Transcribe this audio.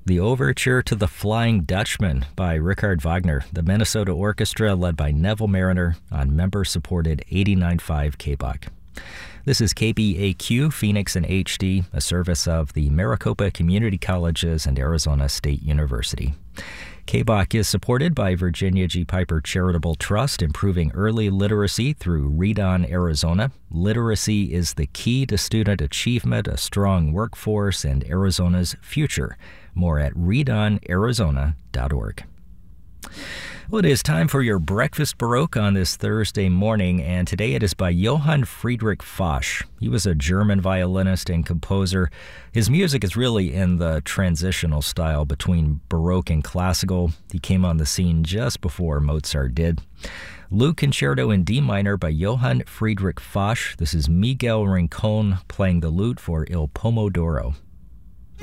The Overture to the Flying Dutchman by Richard Wagner, the Minnesota Orchestra led by Neville Mariner on member-supported 89.5 KBOK. This is KBAQ, Phoenix in HD, a service of the Maricopa Community Colleges and Arizona State University. KBOK is supported by Virginia G. Piper Charitable Trust, improving early literacy through Read On Arizona. Literacy is the key to student achievement, a strong workforce, and Arizona's future. More at readonarizona.org. Well, it is time for your Breakfast Baroque on this Thursday morning, and today it is by Johann Friedrich Foch. He was a German violinist and composer. His music is really in the transitional style between Baroque and classical. He came on the scene just before Mozart did. Lute Concerto in D minor by Johann Friedrich Foch. This is Miguel Rincon playing the lute for Il Pomodoro.